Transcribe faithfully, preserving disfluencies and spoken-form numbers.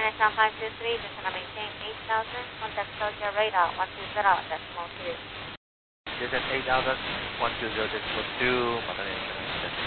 N S five two three, descend and maintain eight thousand, contact Tokyo radar one two zero decimal two. Descend eight thousand, one two zero decimal two,またね。